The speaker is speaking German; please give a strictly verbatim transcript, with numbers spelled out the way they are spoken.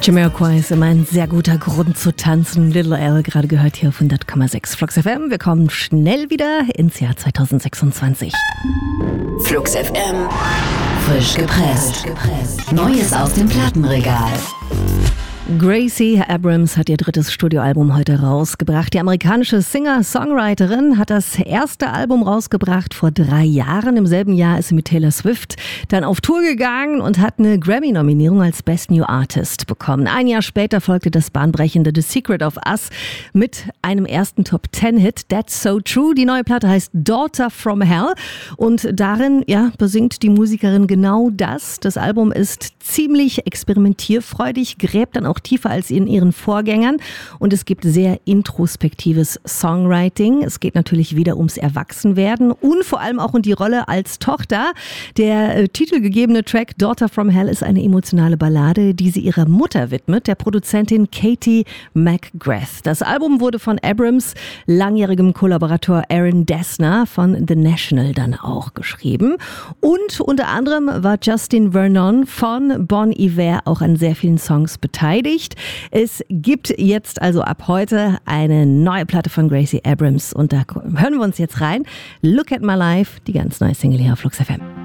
Jamiroquai ist immer ein sehr guter Grund zu tanzen. Little L gerade gehört hier auf hundert Komma sechs Flux F M. Wir kommen schnell wieder ins Jahr zwanzig sechsundzwanzig. Flux F M. Frisch gepresst. Neues aus dem Plattenregal. Gracie Abrams hat ihr drittes Studioalbum heute rausgebracht. Die amerikanische Singer-Songwriterin hat das erste Album rausgebracht vor drei Jahren. Im selben Jahr ist sie mit Taylor Swift dann auf Tour gegangen und hat eine Grammy-Nominierung als Best New Artist bekommen. Ein Jahr später folgte das bahnbrechende The Secret of Us mit einem ersten Top-Ten-Hit, That's So True. Die neue Platte heißt Daughter from Hell und darin ja, besingt die Musikerin genau das. Das Album ist ziemlich experimentierfreudig, gräbt dann auch tiefer als in ihren Vorgängern und es gibt sehr introspektives Songwriting. Es geht natürlich wieder ums Erwachsenwerden und vor allem auch um die Rolle als Tochter. Der äh, titelgegebene Track Daughter from Hell ist eine emotionale Ballade, die sie ihrer Mutter widmet, der Produzentin Katie McGrath. Das Album wurde von Abrams langjährigem Kollaborator Aaron Dessner von The National dann auch geschrieben und unter anderem war Justin Vernon von Bon Iver auch an sehr vielen Songs beteiligt. Es gibt jetzt also ab heute eine neue Platte von Gracie Abrams und da hören wir uns jetzt rein. Look at My Life, die ganz neue Single hier auf Flux F M.